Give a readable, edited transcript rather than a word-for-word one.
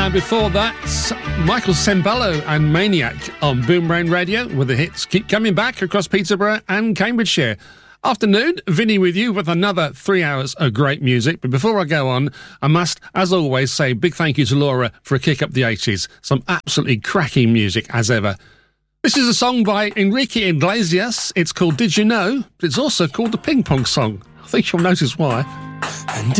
And before that, Michael Sembello and Maniac on Boom Brain Radio, with the hits keep coming back across Peterborough and Cambridgeshire. Afternoon, Vinny with you with another 3 hours of great music. But before I go on, I must, as always, say a big thank you to Laura for a kick up the 80s. Some absolutely cracking music, as ever. This is a song by Enrique Iglesias. It's called Did You Know? But it's also called the Ping Pong Song. I think you'll notice why. And